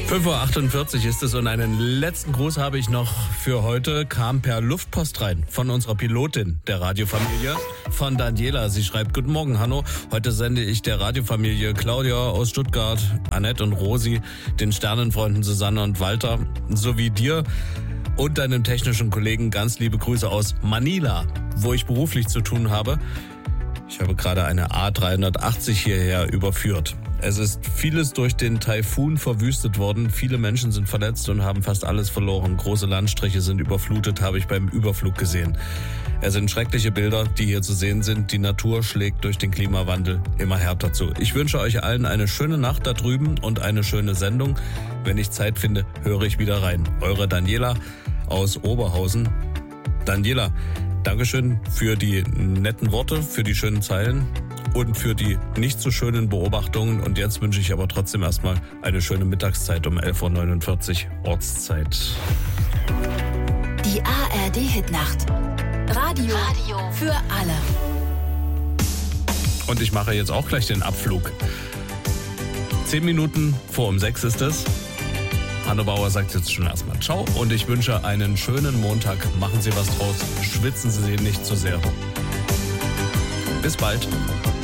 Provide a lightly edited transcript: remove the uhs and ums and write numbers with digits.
5:48 Uhr ist es und einen letzten Gruß habe ich noch für heute. Kam per Luftpost rein von unserer Pilotin der Radiofamilie, von Daniela. Sie schreibt: Guten Morgen, Hanno. Heute sende ich der Radiofamilie Claudia aus Stuttgart, Annette und Rosi, den Sternenfreunden Susanne und Walter sowie dir und deinem technischen Kollegen ganz liebe Grüße aus Manila, wo ich beruflich zu tun habe. Ich habe gerade eine A380 hierher überführt. Es ist vieles durch den Taifun verwüstet worden. Viele Menschen sind verletzt und haben fast alles verloren. Große Landstriche sind überflutet, habe ich beim Überflug gesehen. Es sind schreckliche Bilder, die hier zu sehen sind. Die Natur schlägt durch den Klimawandel immer härter zu. Ich wünsche euch allen eine schöne Nacht da drüben und eine schöne Sendung. Wenn ich Zeit finde, höre ich wieder rein. Eure Daniela aus Oberhausen. Daniela, Dankeschön für die netten Worte, für die schönen Zeilen und für die nicht so schönen Beobachtungen. Und jetzt wünsche ich aber trotzdem erstmal eine schöne Mittagszeit um 11:49 Uhr Ortszeit. Die ARD-Hitnacht. Radio für alle. Und ich mache jetzt auch gleich den Abflug. 10 Minuten vor um 6 ist es. Hanno Bauer sagt jetzt schon erstmal Ciao und ich wünsche einen schönen Montag. Machen Sie was draus, schwitzen Sie nicht zu sehr. Bis bald.